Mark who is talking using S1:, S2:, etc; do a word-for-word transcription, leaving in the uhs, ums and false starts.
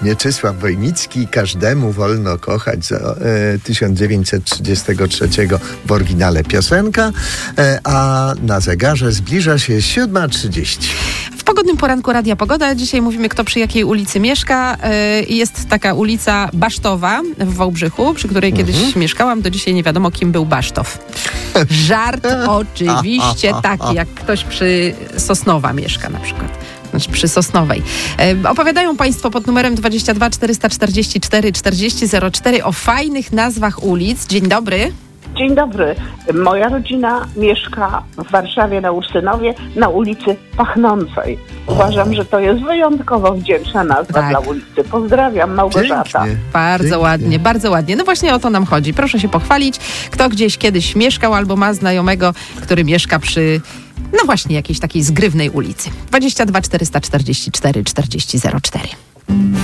S1: Mieczysław Wojnicki, Każdemu wolno kochać, za e, tysiąc dziewięćset trzydziestego trzeciego w oryginale piosenka, e, a na zegarze zbliża się siódma trzydzieści.
S2: W pogodnym poranku Radia Pogoda. Dzisiaj mówimy, kto przy jakiej ulicy mieszka. Jest taka ulica Basztowa w Wałbrzychu, przy której mhm. kiedyś mieszkałam. Do dzisiaj nie wiadomo, kim był Basztow. Żart oczywiście taki, jak ktoś przy Sosnowa mieszka na przykład. Znaczy przy Sosnowej. E, opowiadają Państwo pod numerem dwadzieścia dwa czterysta czterdzieści cztery czterdzieści zero cztery o fajnych nazwach ulic. Dzień dobry.
S3: Dzień dobry. Moja rodzina mieszka w Warszawie na Ursynowie na ulicy Pachnącej. Uważam, że to jest wyjątkowo wdzięczna nazwa tak. dla ulicy. Pozdrawiam, Małgorzata.
S1: Pięknie.
S2: Bardzo Pięknie. ładnie, bardzo ładnie. No właśnie o to nam chodzi. Proszę się pochwalić, kto gdzieś kiedyś mieszkał albo ma znajomego, który mieszka przy no właśnie jakiejś takiej zgrywnej ulicy. dwadzieścia dwa czterysta czterdzieści cztery czterdzieści zero cztery.